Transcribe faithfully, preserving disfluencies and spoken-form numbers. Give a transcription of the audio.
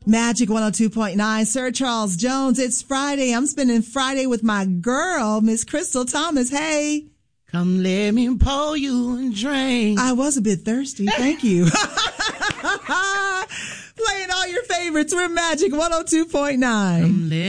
Magic one oh two point nine, Sir Charles Jones. It's Friday. I'm spending Friday with my girl, Miss Crystal Thomas. Hey. Come let me pour you a drink. I was a bit thirsty. Thank you. Playing all your favorites. We're Magic one oh two point nine.